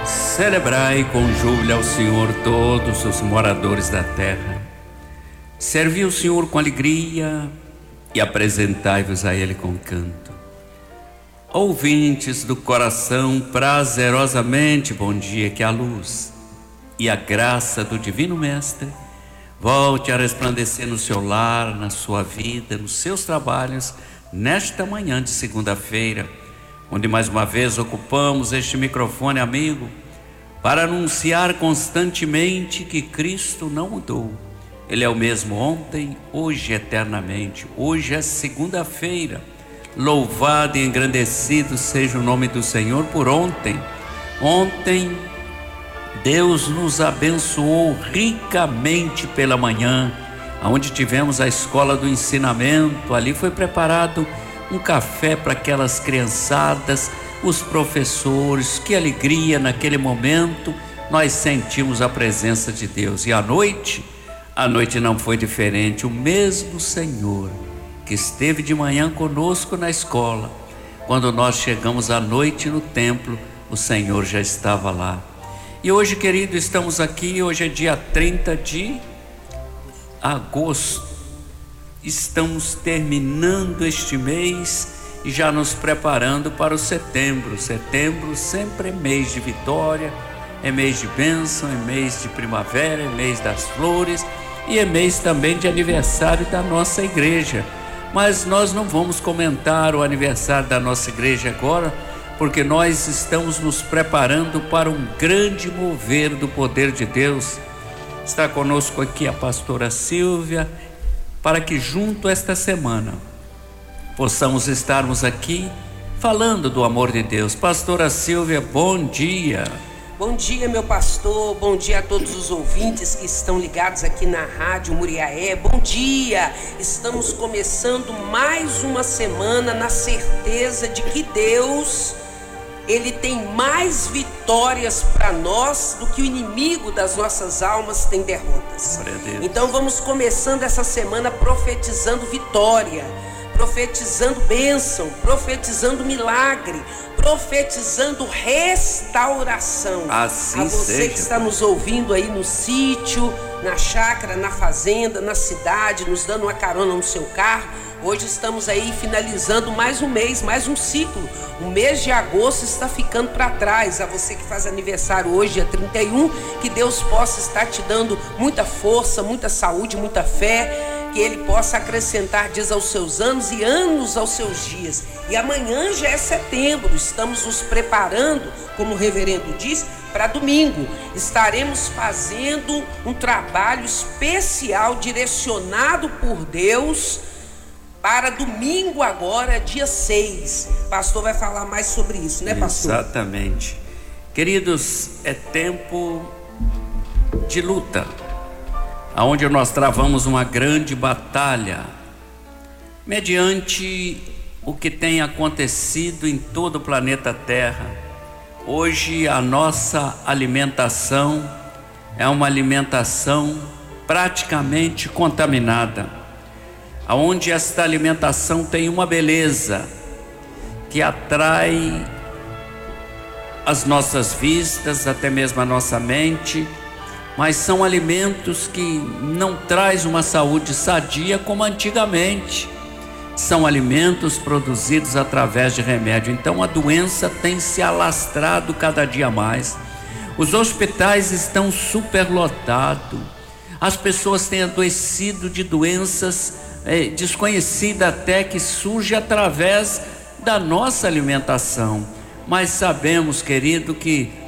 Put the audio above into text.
Celebrai com júbilo ao Senhor todos os moradores da terra. Servi o Senhor com alegria e apresentai-vos a Ele com canto. Ouvintes do coração, prazerosamente bom dia, que a luz e a graça do Divino Mestre volte a resplandecer no seu lar, na sua vida, nos seus trabalhos, nesta manhã de segunda-feira, onde mais uma vez ocupamos este microfone amigo para anunciar constantemente que Cristo não mudou. Ele é o mesmo ontem, hoje e eternamente. Hoje é segunda-feira. Louvado e engrandecido seja o nome do Senhor por ontem. Ontem Deus nos abençoou ricamente pela manhã, onde tivemos a escola do ensinamento. Ali foi preparado um café para aquelas criançadas, os professores. Que alegria naquele momento, nós sentimos a presença de Deus. E à noite não foi diferente. O mesmo Senhor que esteve de manhã conosco na escola, quando nós chegamos à noite no templo, o Senhor já estava lá. E hoje, querido, estamos aqui, hoje é dia 30 de agosto, estamos terminando este mês e já nos preparando para o setembro. Setembro sempre é mês de vitória, é mês de bênção, é mês de primavera, é mês das flores e é mês também de aniversário da nossa igreja. Mas nós não vamos comentar o aniversário da nossa igreja agora, porque nós estamos nos preparando para um grande mover do poder de Deus. Está conosco aqui a pastora Silvia, para que junto esta semana possamos estarmos aqui falando do amor de Deus. Pastora Silvia, bom dia. Bom dia, meu pastor, bom dia a todos os ouvintes que estão ligados aqui na Rádio Muriaé, bom dia. Estamos começando mais uma semana na certeza de que Deus, Ele tem mais vitórias para nós do que o inimigo das nossas almas tem derrotas. Então vamos começando essa semana profetizando vitória, profetizando bênção, profetizando milagre, profetizando restauração. Assim a você seja. Que está nos ouvindo aí no sítio, na chácara, na fazenda, na cidade, nos dando uma carona no seu carro. Hoje estamos aí finalizando mais um mês, mais um ciclo. O mês de agosto está ficando para trás. A você que faz aniversário hoje, dia 31, que Deus possa estar te dando muita força, muita saúde, muita fé, que Ele possa acrescentar dias aos seus anos e anos aos seus dias. E amanhã já é setembro, estamos nos preparando, como o reverendo diz, para domingo. Estaremos fazendo um trabalho especial direcionado por Deus para domingo agora, dia 6. Pastor vai falar mais sobre isso, né, pastor? Exatamente. Queridos, é tempo de luta, onde nós travamos uma grande batalha, mediante o que tem acontecido em todo o planeta Terra. Hoje a nossa alimentação é uma alimentação praticamente contaminada, onde esta alimentação tem uma beleza que atrai as nossas vistas, até mesmo a nossa mente, mas são alimentos que não traz uma saúde sadia como antigamente. São alimentos produzidos através de remédio. Então a doença tem se alastrado cada dia mais. Os hospitais estão superlotados. As pessoas têm adoecido de doenças desconhecidas até, que surge através da nossa alimentação. Mas sabemos, querido, que